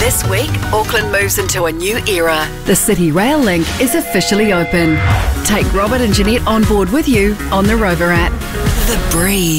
This week, Auckland moves into a new era. The City Rail link is officially open. Take Robert and Jeanette on board with you on the Rover app. The Breeze.